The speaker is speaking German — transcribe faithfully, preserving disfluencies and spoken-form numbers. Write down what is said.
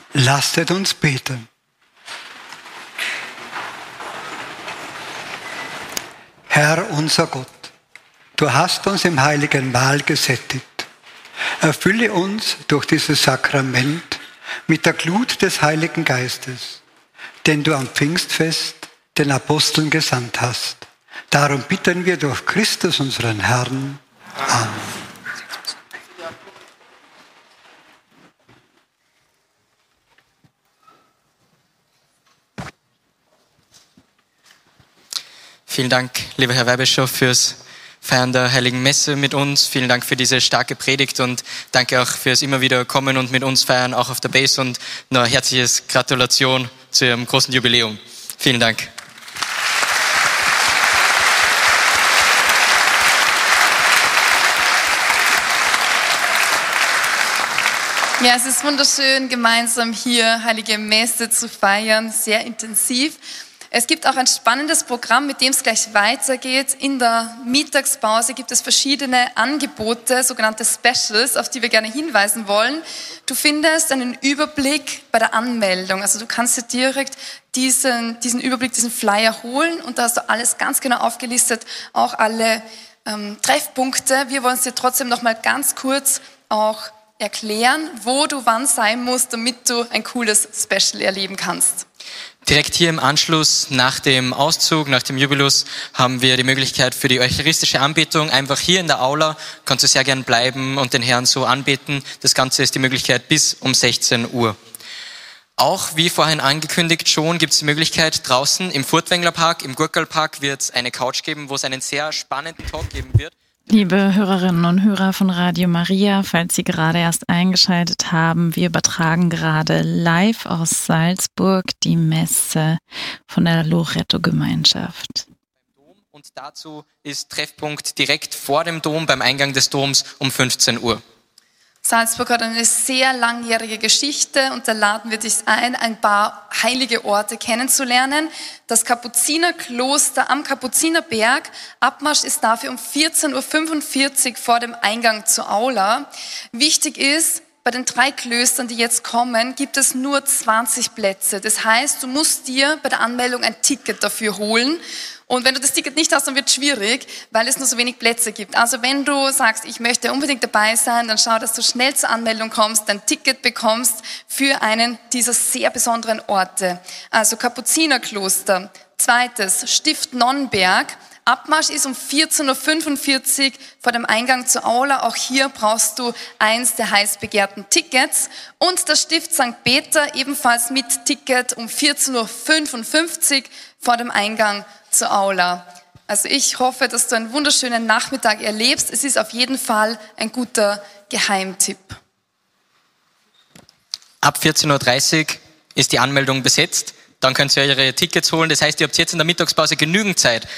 Lasset uns beten. Herr unser Gott, du hast uns im heiligen Mahl gesättigt. Erfülle uns durch dieses Sakrament mit der Glut des Heiligen Geistes, den du am Pfingstfest den Aposteln gesandt hast. Darum bitten wir durch Christus, unseren Herrn. Amen. Vielen Dank, lieber Herr Weihbischof, fürs Feiern der Heiligen Messe mit uns. Vielen Dank für diese starke Predigt und danke auch fürs immer wieder kommen und mit uns feiern, auch auf der Base, und noch ein herzliches Gratulation zu Ihrem großen Jubiläum. Vielen Dank. Ja, es ist wunderschön, gemeinsam hier Heilige Messe zu feiern, sehr intensiv. Es gibt auch ein spannendes Programm, mit dem es gleich weitergeht. In der Mittagspause gibt es verschiedene Angebote, sogenannte Specials, auf die wir gerne hinweisen wollen. Du findest einen Überblick bei der Anmeldung. Also du kannst dir direkt diesen, diesen Überblick, diesen Flyer holen, und da hast du alles ganz genau aufgelistet, auch alle ähm, Treffpunkte. Wir wollen es dir trotzdem noch mal ganz kurz auch erklären, wo du wann sein musst, damit du ein cooles Special erleben kannst. Direkt hier im Anschluss nach dem Auszug, nach dem Jubilus, haben wir die Möglichkeit für die eucharistische Anbetung. Einfach hier in der Aula kannst du sehr gern bleiben und den Herrn so anbeten. Das Ganze ist die Möglichkeit bis um sechzehn Uhr. Auch wie vorhin angekündigt schon, gibt es die Möglichkeit, draußen im Furtwängler Park, im Gurkelpark, wird es eine Couch geben, wo es einen sehr spannenden Talk geben wird. Liebe Hörerinnen und Hörer von Radio Maria, falls Sie gerade erst eingeschaltet haben, wir übertragen gerade live aus Salzburg die Messe von der Loretto-Gemeinschaft. Und dazu ist Treffpunkt direkt vor dem Dom, beim Eingang des Doms um fünfzehn Uhr. Salzburg hat eine sehr langjährige Geschichte, und da laden wir dich ein, ein paar heilige Orte kennenzulernen. Das Kapuzinerkloster am Kapuzinerberg. Abmarsch ist dafür um vierzehn Uhr fünfundvierzig vor dem Eingang zur Aula. Wichtig ist, bei den drei Klöstern, die jetzt kommen, gibt es nur zwanzig Plätze. Das heißt, du musst dir bei der Anmeldung ein Ticket dafür holen. Und wenn du das Ticket nicht hast, dann wird es schwierig, weil es nur so wenig Plätze gibt. Also wenn du sagst, ich möchte unbedingt dabei sein, dann schau, dass du schnell zur Anmeldung kommst, dein Ticket bekommst für einen dieser sehr besonderen Orte. Also Kapuzinerkloster. Zweites, Stift Nonnberg. Abmarsch ist um vierzehn Uhr fünfundvierzig vor dem Eingang zur Aula. Auch hier brauchst du eins der heiß begehrten Tickets. Und das Stift Sankt Peter, ebenfalls mit Ticket um vierzehn Uhr fünfundfünfzig vor dem Eingang zur Aula. Also ich hoffe, dass du einen wunderschönen Nachmittag erlebst. Es ist auf jeden Fall ein guter Geheimtipp. Ab vierzehn Uhr dreißig ist die Anmeldung besetzt. Dann könnt ihr eure Tickets holen. Das heißt, ihr habt jetzt in der Mittagspause genügend Zeit,